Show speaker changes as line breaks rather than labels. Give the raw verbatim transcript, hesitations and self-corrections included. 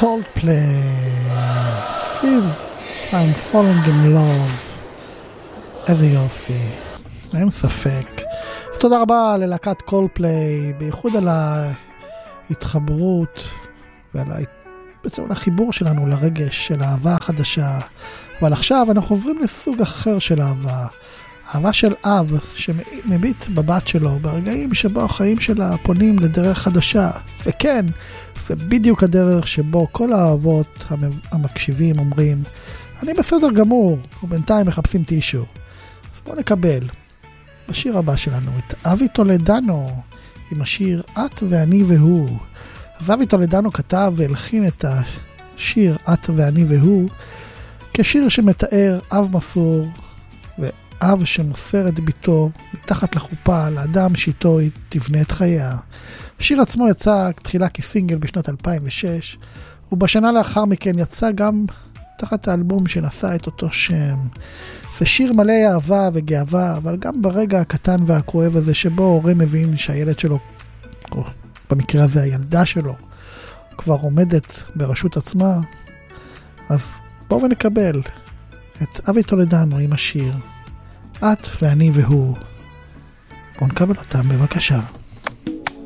Coldplay Feels I'm falling in love. איזה יופי, אין ספק. אז תודה רבה ללהקת Coldplay, בייחוד על ההתחברות ועל בעצם החיבור שלנו לרגש של האהבה החדשה. אבל עכשיו אנחנו עוברים לסוג אחר של אהבה, אהבה של אב שמביט בבת שלו ברגעים שבו החיים שלה פונים לדרך חדשה. וכן, זה בדיוק הדרך שבו כל האהבות המקשיבים אומרים אני בסדר גמור, ובינתיים מחפשים טישו. אז בואו נקבל בשיר הבא שלנו את אבי טולדנו עם השיר את ואני והוא. אז אבי טולדנו כתב והלחין את השיר את ואני והוא כשיר שמתאר אב מסור ואב שמוסר את ביתו מתחת לחופה לאדם שאיתו היא תבנה את חייה. השיר עצמו יצא תחילה כסינגל בשנת אלפיים ושש, ובשנה לאחר מכן יצא גם תחת האלבום שנשא את אותו שם. זה שיר מלא אהבה וגאווה, אבל גם ברגע הקטן והכואב הזה שבו ההורה מבין שהילד שלו, או במקרה הזה הילדה שלו, כבר עומדת ברשות עצמה. אז בואו ונקבל את אבי טולדנו עם השיר את ואני והוא. בואו נקבל אותם בבקשה.